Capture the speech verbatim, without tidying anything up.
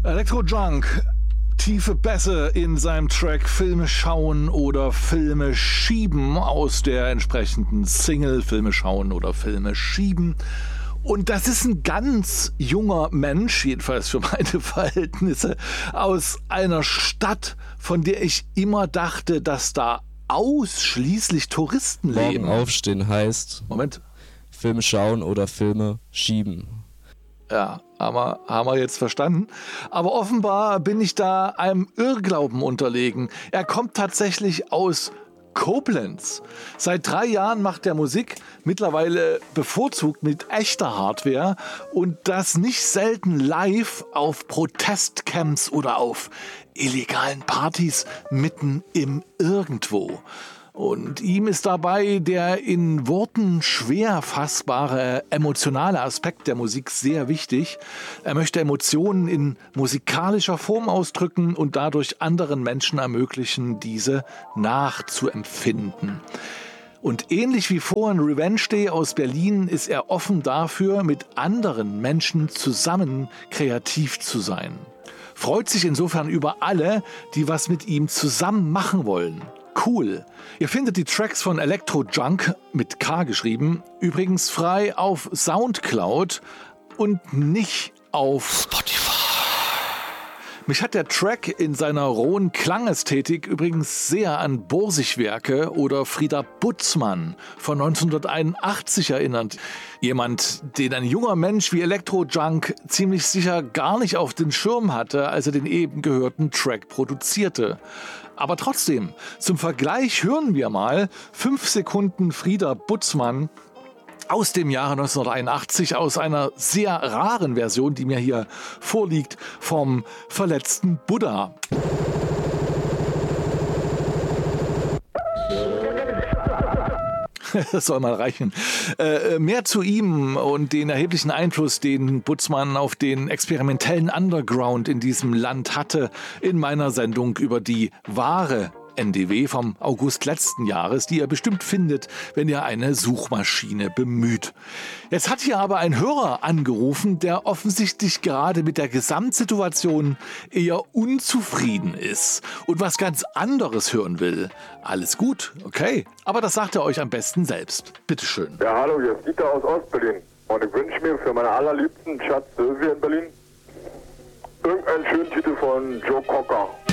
Elektro-Junk, tiefe Bässe in seinem Track Filme schauen oder Filme schieben aus der entsprechenden Single Filme schauen oder Filme schieben. Und das ist ein ganz junger Mensch, jedenfalls für meine Verhältnisse, aus einer Stadt, von der ich immer dachte, dass da ausschließlich Touristen leben. Morgen aufstehen heißt Moment. Filme schauen oder Filme schieben. Ja, haben wir, haben wir jetzt verstanden. Aber offenbar bin ich da einem Irrglauben unterlegen. Er kommt tatsächlich aus Koblenz. Seit drei Jahren macht er Musik, mittlerweile bevorzugt mit echter Hardware und das nicht selten live auf Protestcamps oder auf illegalen Partys mitten im Irgendwo. Und ihm ist dabei der in Worten schwer fassbare emotionale Aspekt der Musik sehr wichtig. Er möchte Emotionen in musikalischer Form ausdrücken und dadurch anderen Menschen ermöglichen, diese nachzuempfinden. Und ähnlich wie vorhin Revenge Day aus Berlin ist er offen dafür, mit anderen Menschen zusammen kreativ zu sein. Freut sich insofern über alle, die was mit ihm zusammen machen wollen. Cool. Ihr findet die Tracks von Elektro-Junk mit K geschrieben, übrigens frei auf Soundcloud und nicht auf Spotify. Mich hat der Track in seiner rohen Klangästhetik übrigens sehr an Borsigwerke oder Frieda Butzmann von neunzehnhunderteinundachtzig erinnert. Jemand, den ein junger Mensch wie Elektro-Junk ziemlich sicher gar nicht auf den Schirm hatte, als er den eben gehörten Track produzierte. Aber trotzdem, zum Vergleich hören wir mal fünf Sekunden Frieda Butzmann aus dem Jahre neunzehnhunderteinundachtzig, aus einer sehr raren Version, die mir hier vorliegt, vom verletzten Buddha. Das soll mal reichen. Äh, mehr zu ihm und den erheblichen Einfluss, den Butzmann auf den experimentellen Underground in diesem Land hatte, in meiner Sendung über die wahre N D W vom August letzten Jahres, die ihr bestimmt findet, wenn ihr eine Suchmaschine bemüht. Jetzt hat hier aber ein Hörer angerufen, der offensichtlich gerade mit der Gesamtsituation eher unzufrieden ist und was ganz anderes hören will. Alles gut, okay, aber das sagt er euch am besten selbst. Bitteschön. Ja, hallo, hier ist Dieter aus Ostberlin und ich wünsche mir für meine allerliebsten Schatz Sylvia in Berlin irgendeinen schönen Titel von Joe Cocker.